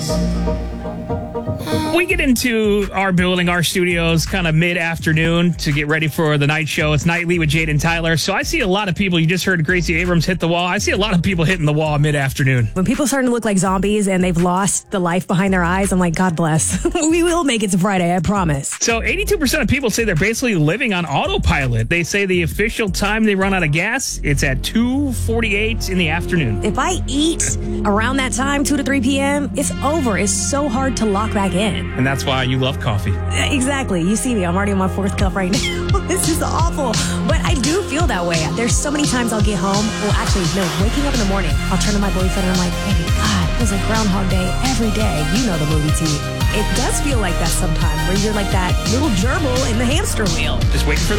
We get into our building, our studios, kind of mid-afternoon to get ready for the night show. It's Nightly with Jade and Tyler. So I see a lot of people. You just heard Gracie Abrams hit the wall. I see a lot of people hitting the wall mid-afternoon. When people are starting to look like zombies and they've lost the life behind their eyes, I'm like, God bless. We will make it to Friday, I promise. So 82% of people say they're basically living on autopilot. They say the official time they run out of gas, it's at 2:48 in the afternoon. If I eat around that time, 2 to 3 p.m., it's over. It's so hard to lock back in. And that's why you love coffee. Exactly. You see me. I'm already on my 4th cup right now. This is awful. But I do feel that way. There's so many times I'll get home. Well, actually, no. Waking up in the morning, I'll turn to my boyfriend and I'm like, baby, God, it was like Groundhog Day every day. You know the movie T. It does feel like that sometimes, where you're like that little gerbil in the hamster wheel. Just waiting for